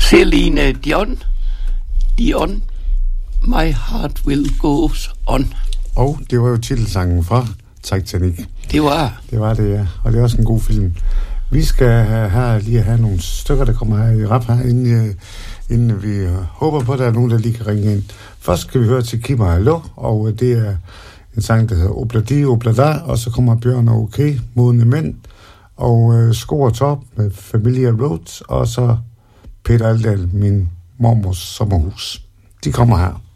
Celine Dion, My Heart Will Goes On. Og det var jo titelsangen fra Titanic. Det var det, ja. Og det er også en god film. Vi skal lige have nogle stykker, der kommer her i rap her, inden vi håber på, at der er nogen, der lige kan ringe ind. Først skal vi høre til Kim og Hallo, og det er en sang, der hedder Obladi Oblada, og så kommer Bjørn og OK, Modne Mænd, og Sko og Top med Familia Roads, og så Peter Aldal, min mormors sommerhus. De kommer her.